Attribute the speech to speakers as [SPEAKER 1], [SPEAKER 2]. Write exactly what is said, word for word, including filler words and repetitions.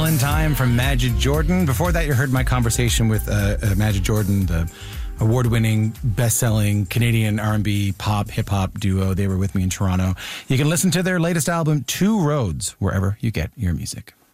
[SPEAKER 1] Valentine from Majid Jordan. Before that, you heard my conversation with uh, uh, Majid Jordan, the award-winning, best-selling Canadian R and B pop hip-hop duo. They were with me in Toronto. You can listen to their latest album, Two Roads, wherever you get your music.